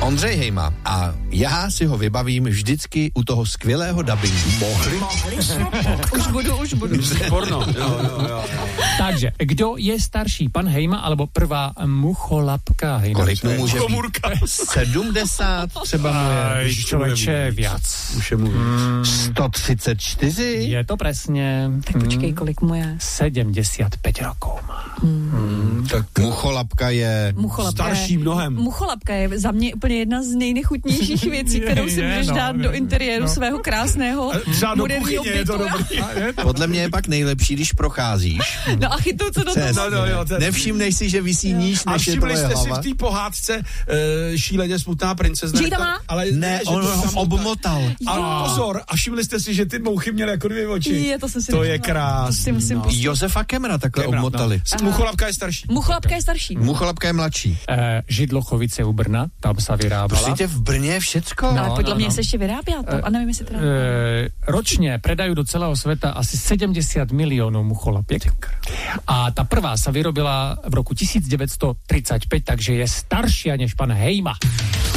Ondřej Hejma. A já si ho vybavím vždycky u toho skvělého dabingu. Mohli Už budu. Porno. Jo. Takže, kdo je starší, pan Hejma alebo prvá mucholapka Hejma? Kolik mu může být? 70 třeba mu je. Člověče, viac. Už je mluvím. 134? Je to presne. Tak počkej, kolik mu je? 75 rokov má. Tak Mucholapka je... starší mnohem. Mucholapka je za mě úplně jedna z nejnechutnějších věcí, kterou si můžeš dát do interiéru svého krásného moderního bytu. Podle mě je pak nejlepší, když procházíš. No a chytou co do toho. Nevšimneš si, že visí níž, A než je všimli tvoje jste si hlava? v té pohádce šíleně smutná princezna? Že ji tam má? Ale Ne, že on to ho samotná. obmotal. A pozor, a všimli jste si, že ty mouchy měly jako 2 oči? Je, to jsem si To nevšimla. je krásný. To si musím pustit. Josefa Kemra takhle obmotali. Mucholapka je starší. Mucholapka je starší. Mucholapka je mladší. Židlochovice u Brna, tam sa vyrábala. Prosíte, v Brně je všecko? Ale podle mě se ještě vyrábí to. A nevím, jestli teda... Ročne predajú do celého sveta asi 70 miliónov mucholapiek. A tá prvá sa vyrobila v roku 1935, takže je staršia než pán Hejma.